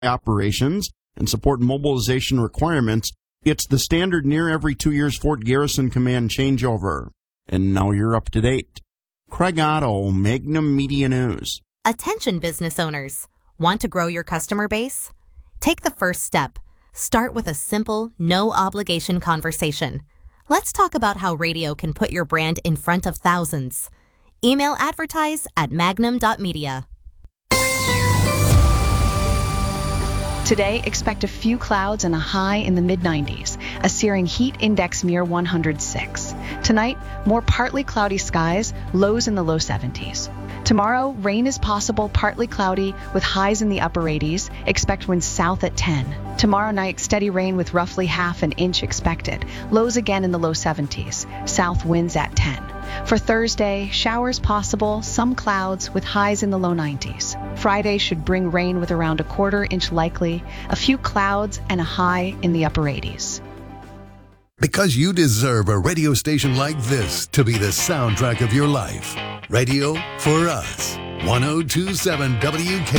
operations and support mobilization requirements, it's the standard near every 2 years Fort Garrison Command changeover. And now you're up to date. Craig Otto, Magnum Media News. Attention business owners. Want to grow your customer base? Take the first step. Start with a simple, no-obligation conversation. Let's talk about how radio can put your brand in front of thousands. Email advertise@magnum.media. Today, expect a few clouds and a high in the mid-90s, a searing heat index near 106. Tonight, more partly cloudy skies, lows in the low 70s. Tomorrow, rain is possible, partly cloudy, with highs in the upper 80s. Expect winds south at 10. Tomorrow night, steady rain with roughly half an inch expected. Lows again in the low 70s. South winds at 10. For Thursday, showers possible, some clouds with highs in the low 90s. Friday should bring rain with around a quarter inch likely, a few clouds, and a high in the upper 80s. Because you deserve a radio station like this to be the soundtrack of your life. Radio for Us. 1027 WK.